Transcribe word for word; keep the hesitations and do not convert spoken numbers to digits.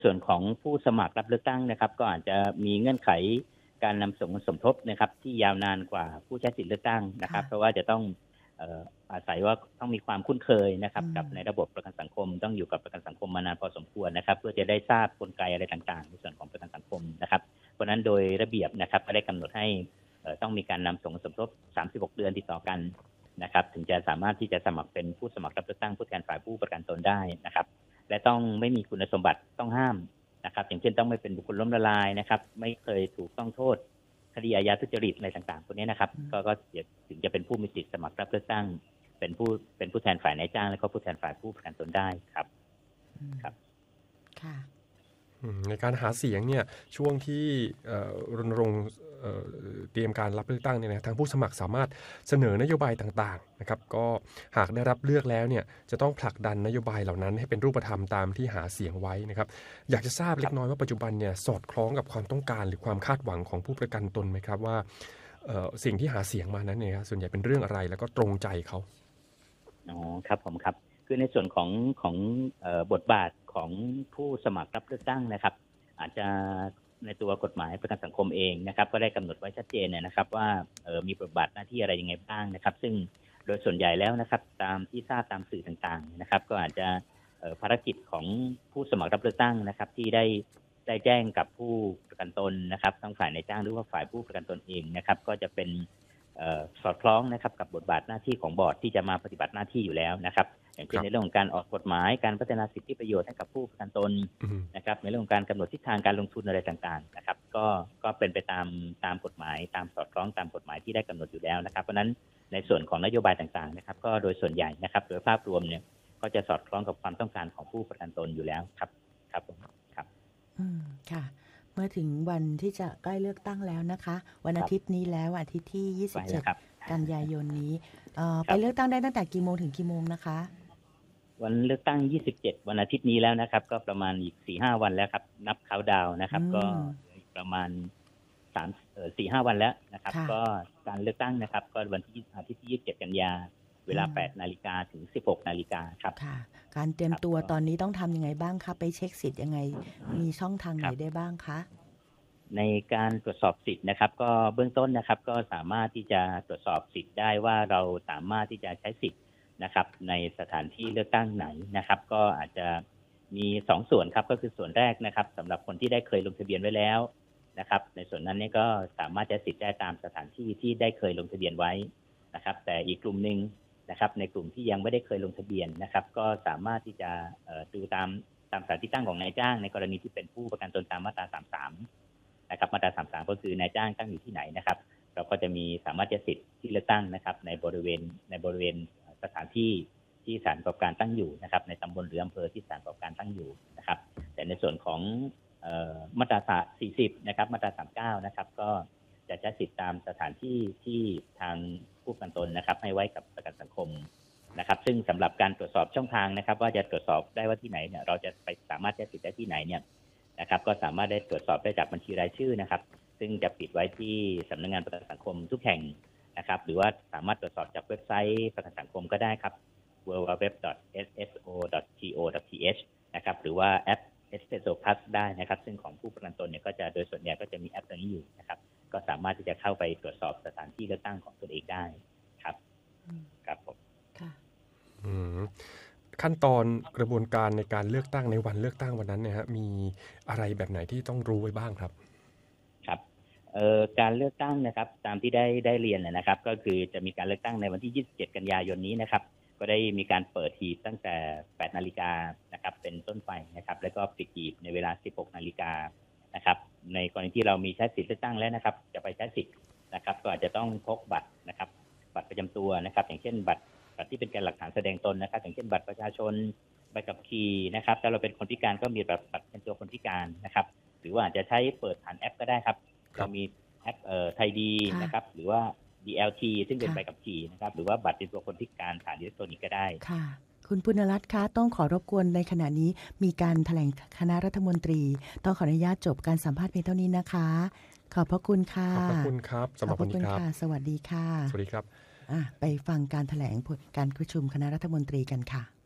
ส่วนของผู้สมัครรับเลือกตั้งนะครับก็อาจจะมีเงื่อนไขการนำส่งสมทบนะครับที่ยาวนานกว่าผู้ใช้สิทธิเลือกตั้งนะครับเพราะว่าจะต้องเอ่ออาศัยว่าต้องมีความคุ้นเคยนะครับกับในระบบประกันสังคมต้องอยู่กับประกันสังคมมานานพอสมควรนะครับเพื่อจะได้ทราบกลไกอะไรต่างๆในส่วนของประกันสังคมนะครับเพราะนั้นโดยระเบียบนะครับก็ได้กำหนดให้ต้องมีการนำส่งสมทบสามสิบหกเดือนติดต่อกันนะครับถึงจะสามารถที่จะสมัครเป็นผู้สมัครรับเลือกตั้งผู้แทนฝ่ายผู้ประกันตนได้นะครับและต้องไม่มีคุณสมบัติต้องห้ามนะครับอย่างเช่นต้องไม่เป็นบุคคลล้มละลายนะครับไม่เคยถูกต้องโทษคดีอาญาทุจริตอะไรต่างๆพวกนี้นะครับก็ก็ถึงจะเป็นผู้มีสิทธิสมัครรับเลือกตั้งเป็นผู้เป็นผู้แทนฝ่ายนายจ้างและก็ผู้แทนฝ่ายผู้ประกันตนได้ครับครับค่ะในการหาเสียงเนี่ยช่วงที่รณรงค์เตรียมการรับเลือกตั้งเนี่ยนะทางผู้สมัครสามารถเสนอนโยบายต่างๆนะครับก็หากได้รับเลือกแล้วเนี่ยจะต้องผลักดันนโยบายเหล่านั้นให้เป็นรูปธรรมตามที่หาเสียงไว้นะครับอยากจะทราบเล็กน้อยว่าปัจจุบันเนี่ยสอดคล้องกับความต้องการหรือความคาดหวังของผู้ประกันตนไหมครับว่าสิ่งที่หาเสียงมานั้นเนี่ยส่วนใหญ่เป็นเรื่องอะไรแล้วก็ตรงใจเขาอ๋อครับผมครับคือในส่วนของของบทบาทของผู้สมัครรับเลือกตั้งนะครับอาจจะในตัวกฎหมายประกันสังคมเองนะครับก็ได้กำหนดไว้ชัดเจนนะครับว่ามีบทบาทหน้าที่อะไรยังไงบ้างนะครับซึ่งโดยส่วนใหญ่แล้วนะครับตามที่ทราบตามสื่อต่างๆนะครับก็อาจจะภารกิจของผู้สมัครรับเลือกตั้งนะครับที่ได้ได้แจ้งกับผู้ประกันตนนะครับทั้งฝ่ายนายจ้างหรือว่าฝ่ายผู้ประกันตนเองนะครับก็จะเป็นสอดคล้องนะครับกับบทบาทหน้าที่ของบอร์ดที่จะมาปฏิบัติหน้าที่อยู่แล้วนะครับอย่างเช่นในเรื่องของการออกกฎหมายการพัฒนาสิทธิประโยชน์ให้กับผู้ประกันตนนะครับในเรื่องของการกำหนดทิศทางการลงทุนอะไรต่างๆนะครับก็ก็เป็นไปตามตามกฎหมายตามสอดคล้องตามกฎหมายที่ได้กำหนดอยู่แล้วนะครับเพราะนั้นในส่วนของนโยบายต่างๆนะครับก็โดยส่วนใหญ่นะครับโดยภาพรวมเนี่ยก็จะสอดคล้องกับความต้องการของผู้ประกันตนอยู่แล้วครับครับครับอืมค่ะเมื่อถึงวันที่จะใกล้เลือกตั้งแล้วนะคะวันอาทิตย์นี้แล้วอาทิตย์ที่ยี่สิบเจ็ดกันยายนนี้ไปเลือกตั้งได้ตั้งแต่กี่โมงถึงกี่โมงนะคะวันเลือกตั้งยี่สิบเจ็ดวันอาทิตย์นี้แล้วนะครับก็ประมาณอีก สี่ห้า วันแล้วครับนับเขาดาวนะครับก็ประมาณสามเอ่อ สี่ห้า วันแล้วนะครับก็การเลือกตั้งนะครับก็วันที่อาทิตย์ที่ยี่สิบเจ็ดกันยาเวลา แปดนาฬิกา ถึง สิบหกนาฬิกาครับค่ะการเตรียมตัวตอนนี้ต้องทำยังไงบ้างคะไปเช็คสิทธิ์ยังไงมีช่องทางไหนได้บ้างคะในการตรวจสอบสิทธิ์นะครับก็เบื้องต้นนะครับก็สามารถที่จะตรวจสอบสิทธิ์ได้ว่าเราสามารถที่จะใช้สิทธิ์นะครับในสถานที่เลือกตั้งไหนนะครับก็อาจจะมีสองส่วนครับก็คือส่วนแรกนะครับสำหรับคนที่ได้เคยลงทะเบียนไว้แล้วนะครับในส่วนนั้นเนี่ยก็สามารถใช้สิทธิ์ได้ตามสถานที่ที่ได้เคยลงทะเบียนไว้นะครับแต่อีกกลุ่มนึงนะครับในกลุ่มที่ยังไม่ได้เคยลงทะเบียนนะครับก็สามารถที่จะดูตามตามสถานที่ตั้งของนายจ้างในกรณีที่เป็นผู้ประกันตนตามมาตราสามสิบสามนะครับมาตราสามสิบสามก็คือนายจ้างตั้งอยู่ที่ไหนนะครับเราก็จะมีสามารถใช้สิทธิ์ที่เลือกตั้งนะครับในบริเวณในบริเวณสถานที่ที่สถานประกอบการตั้งอยู่นะครับในตำบลหรืออำเภอที่สถานประกอบการตั้งอยู่นะครับแต่ในส่วนของเอ่อมาตราสี่สิบนะครับมาตราสามสิบเก้านะครับก็จะใช้สิทธิ์ตามสถานที่ที่ทางผู้ประกันตนนะครับให้ไว้กับประกันสังคมนะครับซึ่งสำหรับการตรวจสอบช่องทางนะครับว่าจะตรวจสอบได้ว่าที่ไหนเนี่ยเราจะไปสามารถใช้สิทธิ์ได้ที่ไหนเนี่ยนะครับก็สามารถได้ตรวจสอบได้จากบัญชีรายชื่อนะครับซึ่งจะปิดไว้ที่สำนักงานประกันสังคมทุกแห่งนะครับหรือว่าสามารถตรวจสอบจากเว็บไซต์ประกันสังคมก็ได้ครับ ดับเบิลยู ดับเบิลยู ดับเบิลยู ดอท เอส เอส โอ ดอท ที โอ ดอท ที เอช นะครับหรือว่าแอป Espresso Plus ได้นะครับซึ่งของผู้ประกันตนเนี่ยก็จะโดยส่วนใหญ่ก็จะมีแอปตัวนี้อยู่นะครับก็สามารถที่จะเข้าไปตรวจสอบสถานที่เลือกตั้งของตนเองได้ครับครับผมค่ะขั้นตอนกระบวนการในการเลือกตั้งในวันเลือกตั้งวันนั้นเนี่ยฮะมีอะไรแบบไหนที่ต้องรู้ไว้บ้างครับครับเอ่อการเลือกตั้งนะครับตามที่ได้ได้เรียนนะครับก็คือจะมีการเลือกตั้งในวันที่ยี่สิบเจ็ดกันยายนนี้นะครับก็ได้มีการเปิดหีบตั้งแต่แปดนาฬิกานะครับเป็นต้นไปนะครับแล้วก็ปิดหีบในเวลาสิบหกนาฬิกานะครับในกรณีที่เรามีใช้สิทธิ์เลือกตั้งแล้วนะครับจะไปใช้สิทธิ์นะครับก็อาจจะต้องพกบัตรนะครับบัตรประจำตัวนะครับอย่างเช่นบัตรบัตรที่เป็นการหลักฐานแสดงตนนะครับอย่างเช่นบัตรประชาชนใบขับขี่นะครับถ้าเราเป็นคนพิการก็มีบัตรบัตรประจำตัวคนพิการนะครับหรือว่าอาจจะใช้เปิดผ่านแอปก็ได้ครับเรามีแอปเอ่อไทยดีนะครับหรือว่า ดี แอล ที ซึ่งเป็นใบขับขี่นะครับหรือว่าบัตรเป็นตัวคนพิการผ่านอิเล็กทรอนิกส์ก็ได้ค่ะคุณปุณรัตน์คะต้องขอรบกวนในขณะนี้มีการแถลงคณะรัฐมนตรีต้องขออนุญาตจบการสัมภาษณ์เพียงเท่านี้นะคะขอบพระคุณค่ะขอบพระคุณครับสำหรับวันนี้ครับสวัสดีค่ะสวัสดีครับอ่ะไปฟังการแถลงผลการประชุมคณะรัฐมนตรีกันค่ะ